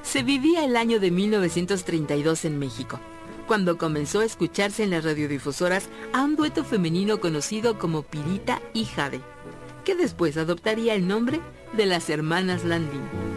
Se vivía el año de 1932 en México, cuando comenzó a escucharse en las radiodifusoras a un dueto femenino conocido como Pirita y Jade, que después adoptaría el nombre de las hermanas Landín.